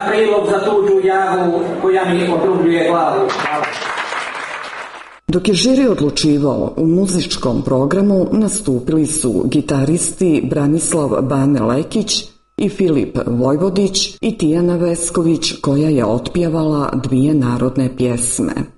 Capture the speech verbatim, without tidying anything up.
Prilog za tuđu javu koja mi okrugljuje glavu. Dok je žiri odlučivao, u muzičkom programu nastupili su gitaristi Branislav Bane Lekić i Filip Vojvodić i Tijana Vesković, koja je otpjevala dvije narodne pjesme.